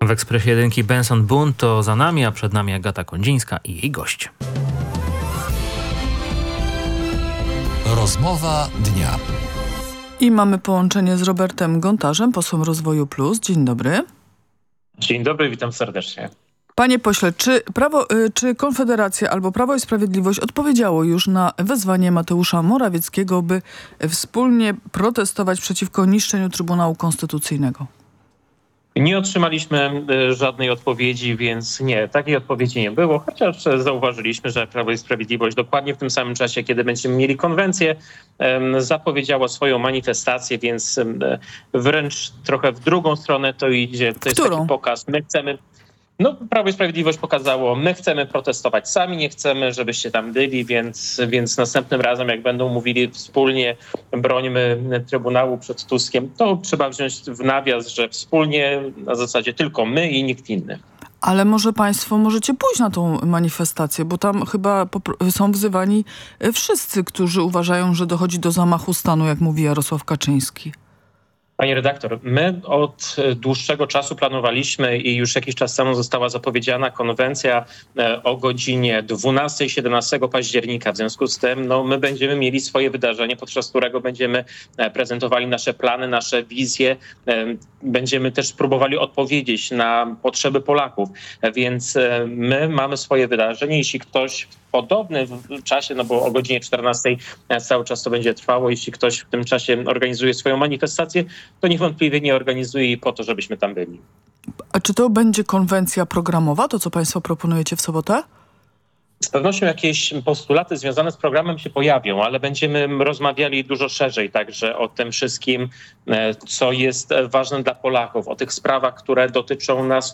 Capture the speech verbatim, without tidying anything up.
W Ekspresie Jedynki Benson Boone to za nami, a przed nami Agata Kondzińska i jej gość. Rozmowa dnia. I mamy połączenie z Robertem Gontarzem, posłem Rozwoju Plus. Dzień dobry. Dzień dobry, witam serdecznie. Panie pośle, czy, prawo, czy Konfederacja albo Prawo i Sprawiedliwość odpowiedziało już na wezwanie Mateusza Morawieckiego, by wspólnie protestować przeciwko niszczeniu Trybunału Konstytucyjnego? Nie otrzymaliśmy żadnej odpowiedzi, więc nie, takiej odpowiedzi nie było, chociaż zauważyliśmy, że Prawo i Sprawiedliwość dokładnie w tym samym czasie, kiedy będziemy mieli konwencję, zapowiedziało swoją manifestację, więc wręcz trochę w drugą stronę to idzie. To jest Którą? taki pokaz. My chcemy... No, Prawo i Sprawiedliwość pokazało, my chcemy protestować sami, nie chcemy, żebyście tam byli, więc, więc następnym razem, jak będą mówili wspólnie brońmy Trybunału przed Tuskiem, to trzeba wziąć w nawias, że wspólnie na zasadzie tylko my i nikt inny. Ale może państwo możecie pójść na tą manifestację, bo tam chyba są wzywani wszyscy, którzy uważają, że dochodzi do zamachu stanu, jak mówi Jarosław Kaczyński. Pani redaktor, my od dłuższego czasu planowaliśmy i już jakiś czas temu została zapowiedziana konwencja o godzinie dwunastej siedemnastego października. W związku z tym no, my będziemy mieli swoje wydarzenie, podczas którego będziemy prezentowali nasze plany, nasze wizje. Będziemy też próbowali odpowiedzieć na potrzeby Polaków. Więc my mamy swoje wydarzenie. Jeśli ktoś w podobnym czasie, no bo o godzinie czternastej cały czas to będzie trwało, jeśli ktoś w tym czasie organizuje swoją manifestację, to niewątpliwie nie organizuje jej po to, żebyśmy tam byli. A czy to będzie konwencja programowa, to co państwo proponujecie w sobotę? Z pewnością jakieś postulaty związane z programem się pojawią, ale będziemy rozmawiali dużo szerzej także o tym wszystkim, co jest ważne dla Polaków, o tych sprawach, które dotyczą nas